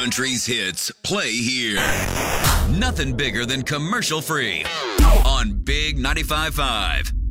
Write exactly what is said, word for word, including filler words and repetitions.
country's hits play here. Nothing bigger than commercial free on Big ninety-five point five.